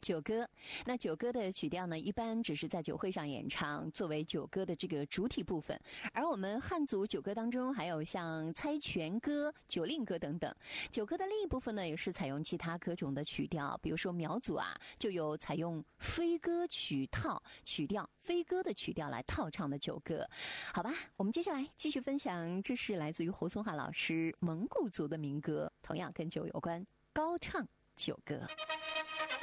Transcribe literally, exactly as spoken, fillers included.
酒歌。那酒歌的曲调呢，一般只是在酒会上演唱，作为酒歌的这个主体部分。而我们汉族酒歌当中，还有像猜拳歌、酒令歌等等。酒歌的另一部分呢，也是采用其他各种的曲调，比如说苗族啊，就有采用飞歌曲套曲调、飞歌的曲调来套唱的酒歌。好吧，我们接下来继续分享，这是来自于胡松汉老师蒙古族的民歌，同样跟酒有关，高唱酒歌。